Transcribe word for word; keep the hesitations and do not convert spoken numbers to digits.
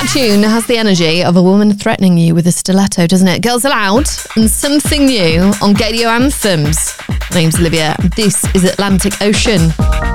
tune has the energy of a woman threatening you with a stiletto, doesn't it? Girls Aloud and Something New on Gadio Anthems. My name's Olivia. This is Atlantic Ocean.